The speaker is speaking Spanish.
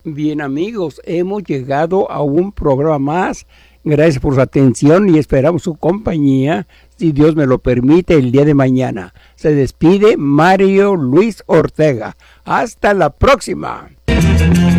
Bien, amigos, hemos llegado a un programa más. Gracias por su atención y esperamos su compañía, si Dios me lo permite, el día de mañana. Se despide Mario Luis Ortega. Hasta la próxima.